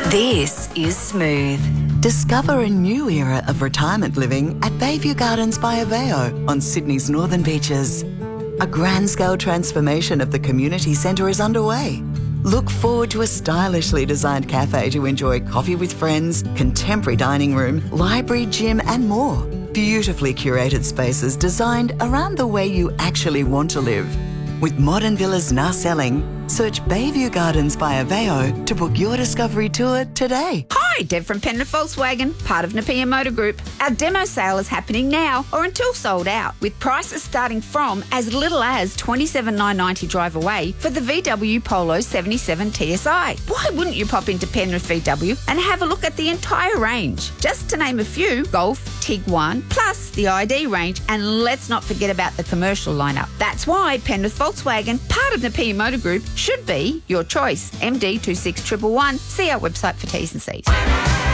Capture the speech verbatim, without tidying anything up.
This is Smooth. Discover a new era of retirement living at Bayview Gardens by Aveo on Sydney's northern beaches. A grand-scale transformation of the community centre is underway. Look forward to a stylishly designed cafe to enjoy coffee with friends, contemporary dining room, library, gym and more. Beautifully curated spaces designed around the way you actually want to live. With modern villas now selling, search Bayview Gardens by Aveo to book your discovery tour today. Hi, Deb from Penrith Volkswagen, part of Napier Motor Group. Our demo sale is happening now or until sold out, with prices starting from as little as twenty-seven thousand nine hundred ninety dollars drive away for the V W Polo seventy-seven T S I. Why wouldn't you pop into Penrith V W and have a look at the entire range? Just to name a few, Golf, Tiguan, plus the I D range, and let's not forget about the commercial lineup. That's why Penrith Volkswagen, part of Napier Motor Group, should be your choice. M D two six one one one. See our website for T's and C's.